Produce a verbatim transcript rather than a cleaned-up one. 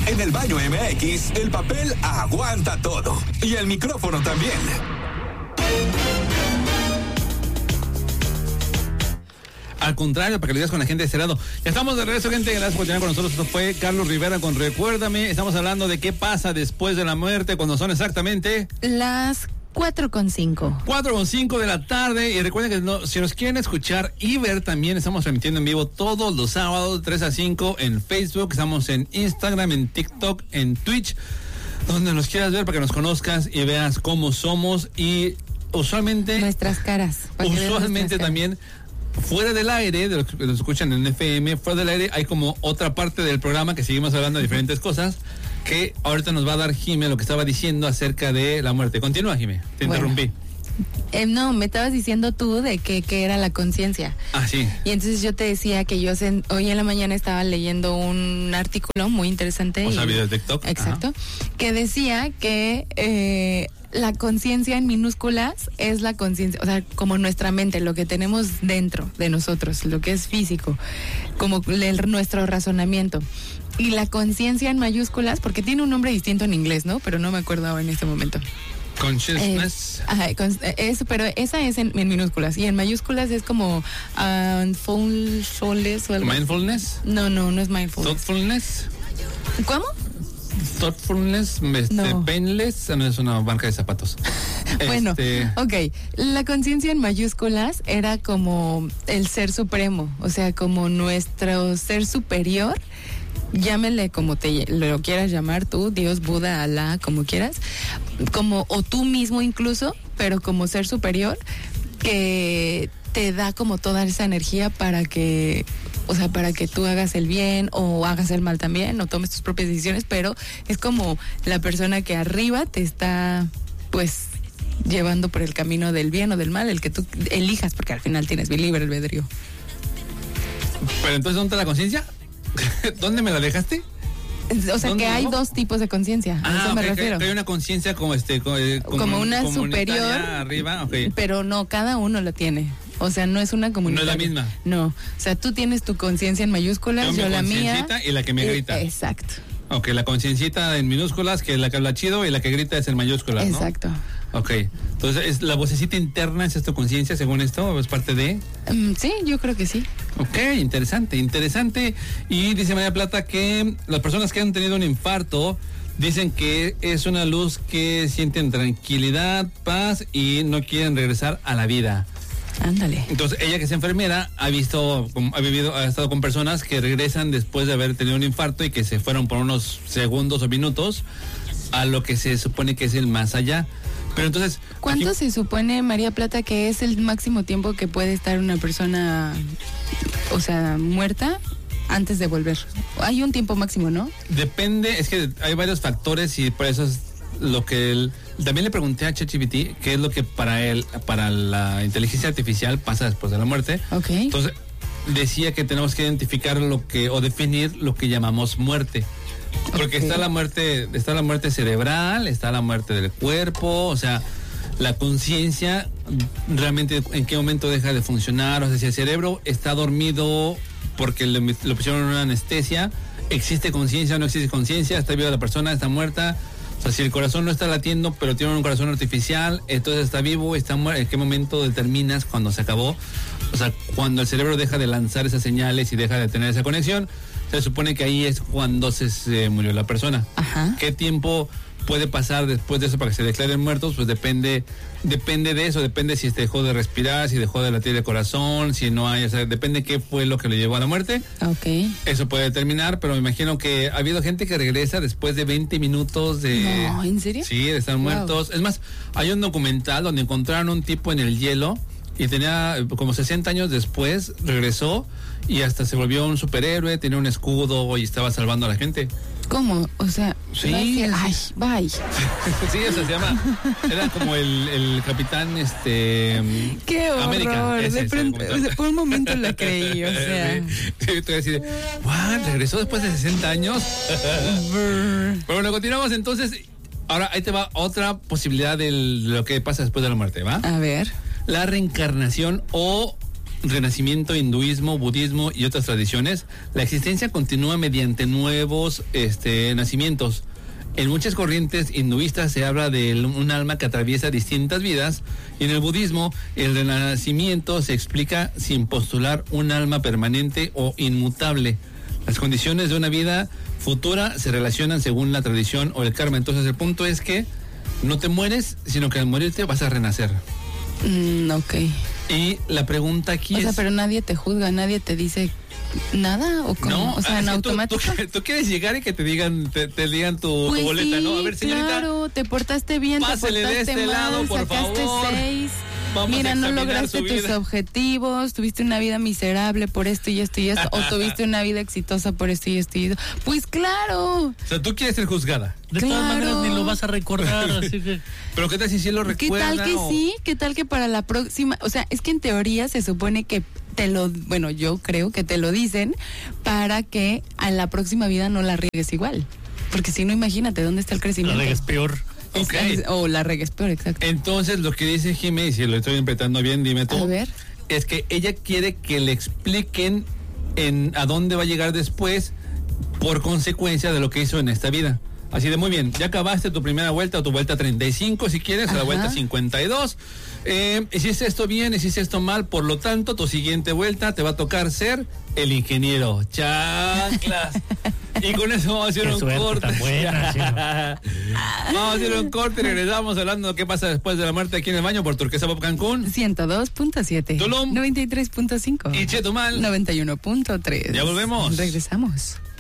En el baño M X, el papel aguanta todo. Y el micrófono también. Al contrario, para que lo digas con la gente de este lado. Ya estamos de regreso, gente. Gracias por tener con nosotros. Esto fue Carlos Rivera con Recuérdame. Estamos hablando de qué pasa después de la muerte, cuando son exactamente las cuatro con cinco. cuatro con cinco de la tarde. Y recuerden que no, si nos quieren escuchar y ver también, estamos transmitiendo en vivo todos los sábados, tres a cinco en Facebook. Estamos en Instagram, en TikTok, en Twitch. Donde nos quieras ver para que nos conozcas y veas cómo somos. Y usualmente... nuestras caras. Usualmente también... fuera del aire, de los que nos escuchan en F M, fuera del aire hay como otra parte del programa que seguimos hablando de diferentes cosas, que ahorita nos va a dar Jime lo que estaba diciendo acerca de la muerte. Continúa, Jime, te bueno, interrumpí. Eh, no, me estabas diciendo tú de que, que era la conciencia. Ah, sí. Y entonces yo te decía que yo se, hoy en la mañana estaba leyendo un artículo muy interesante. O sea, y, video de TikTok. Exacto. Ajá. Que decía que... Eh, la conciencia en minúsculas es la conciencia, o sea, como nuestra mente, lo que tenemos dentro de nosotros, lo que es físico, como el, nuestro razonamiento. Y la conciencia en mayúsculas, porque tiene un nombre distinto en inglés, ¿no? Pero no me acuerdo ahora en este momento. Consciousness. Eh, ajá, con, eso, pero esa es en, en minúsculas. Y en mayúsculas es como uh, mindfulness o algo. ¿Mindfulness? No, no, no es mindfulness. ¿Thoughtfulness? ¿Cómo? Thoughtfulness, este, no. Painless, no es una marca de zapatos. Bueno, este... ok, la conciencia en mayúsculas era como el ser supremo, o sea, como nuestro ser superior, llámele como te lo quieras llamar tú, Dios, Buda, Alá, como quieras, como, o tú mismo incluso, pero como ser superior, que te da como toda esa energía para que, o sea, para que tú hagas el bien o hagas el mal también, o tomes tus propias decisiones, pero es como la persona que arriba te está, pues, llevando por el camino del bien o del mal, el que tú elijas, porque al final tienes libre albedrío. Pero entonces, ¿dónde está la conciencia? ¿Dónde me la dejaste? O sea, que hay no? dos tipos de conciencia, ah, a eso okay, me refiero. Que hay una conciencia como este como, como, como una superior arriba, okay. Pero no, cada uno la tiene. O sea, no es una comunidad. No es la misma. No, o sea, tú tienes tu conciencia en mayúsculas, yo, yo la mía. Y la que me grita. Exacto. Ok, la conciencita en minúsculas, que es la que habla chido, y la que grita es en mayúsculas, ¿no? Exacto. Ok, entonces, ¿es la vocecita interna es tu conciencia según esto? ¿O es parte de...? Um, sí, yo creo que sí. Ok, interesante, interesante. Y dice María Plata que las personas que han tenido un infarto dicen que es una luz que sienten tranquilidad, paz y no quieren regresar a la vida. Ándale. Entonces, ella que es enfermera ha visto, ha vivido, ha estado con personas que regresan después de haber tenido un infarto y que se fueron por unos segundos o minutos a lo que se supone que es el más allá. Pero entonces... ¿Cuánto aquí... se supone, María Plata, que es el máximo tiempo que puede estar una persona, o sea, muerta antes de volver? Hay un tiempo máximo, ¿no? Depende, es que hay varios factores y por eso es lo que él... También le pregunté a ChatGPT qué es lo que para él, para la inteligencia artificial pasa después de la muerte. Ok. Entonces, decía que tenemos que identificar lo que, o definir lo que llamamos muerte. Porque okay. está la muerte, está la muerte cerebral, está la muerte del cuerpo, o sea, la conciencia realmente en qué momento deja de funcionar, o sea, si el cerebro está dormido porque le, le pusieron una anestesia, existe conciencia o no existe conciencia, está viva la persona, está muerta. O sea, si el corazón no está latiendo, pero tiene un corazón artificial, entonces está vivo, está muerto. ¿En qué momento determinas cuando se acabó? O sea, cuando el cerebro deja de lanzar esas señales y deja de tener esa conexión, se supone que ahí es cuando se, se murió la persona. Ajá. ¿Qué tiempo puede pasar después de eso para que se declaren muertos? Pues depende depende de eso, depende si dejó de respirar, si dejó de latir el corazón, si no hay, o sea, depende qué fue lo que le llevó a la muerte. Ok. Eso puede determinar, pero me imagino que ha habido gente que regresa después de veinte minutos de... No, ¿en serio? Sí, de estar wow. muertos. Es más, hay un documental donde encontraron un tipo en el hielo y tenía como sesenta años después, regresó y hasta se volvió un superhéroe, tenía un escudo y estaba salvando a la gente. ¿Cómo? O sea, sí, ay, bye. Sí, eso se llama, era como el, el capitán, este... ¡Qué horror! América. Ese, de pronto, o sea, por un momento la creí, o sea... Sí, te voy a decir, ¿what? ¿Regresó después de sesenta años? Pero bueno, continuamos entonces. Ahora, ahí te va otra posibilidad de lo que pasa después de la muerte, ¿va? A ver. La reencarnación o renacimiento, hinduismo, budismo y otras tradiciones, la existencia continúa mediante nuevos este, nacimientos. En muchas corrientes hinduistas se habla de un alma que atraviesa distintas vidas, y en el budismo el renacimiento se explica sin postular un alma permanente o inmutable. Las condiciones de una vida futura se relacionan según la tradición o el karma. Entonces el punto es que no te mueres, sino que al morirte vas a renacer. Mm, ok. Y la pregunta aquí o es... O sea, pero nadie te juzga, nadie te dice nada, ¿o cómo? No, o sea, en tú, automático. Tú, tú quieres llegar y que te digan te, te digan tu, Pues tu boleta, sí, ¿no? A ver, señorita. Claro, te portaste bien, pásele te portaste de este mal, lado, por sacaste favor. seis. Vamos Mira, a no examinar lograste su tus vida. objetivos, tuviste una vida miserable por esto y esto y esto, o tuviste una vida exitosa por esto y esto y esto. Pues claro. O sea, tú quieres ser juzgada. De Claro. todas maneras ni lo vas a recordar, así que... Pero ¿qué tal si sí lo ¿Qué recuerda? tal que o... sí? ¿Qué tal que para la próxima? O sea, es que en teoría se supone que te lo, bueno, yo creo que te lo dicen para que a la próxima vida no la riegues igual. Porque si no, imagínate, ¿dónde está el La crecimiento? regues peor. Ok. Es- o la regues peor, exacto. Entonces lo que dice Jimé, y si lo estoy interpretando bien, dime tú. A ver. Es que ella quiere que le expliquen en a dónde va a llegar después por consecuencia de lo que hizo en esta vida. Así de muy bien, ya acabaste tu primera vuelta o tu vuelta treinta y cinco si quieres, o la Ajá. vuelta cincuenta y dos. Eh, hiciste esto bien, hiciste esto mal, por lo tanto tu siguiente vuelta te va a tocar ser el ingeniero. Chanclas. Y con eso vamos a hacer Qué un suerte corte. tan buena, sí, ¿no? Vamos a hacer un corte y regresamos hablando de qué pasa después de la muerte aquí en el baño por Turquesa Pop Cancún. ciento dos punto siete. Tulum. noventa y tres punto cinco. Y Chetumal. noventa y uno punto tres. Ya volvemos. Regresamos.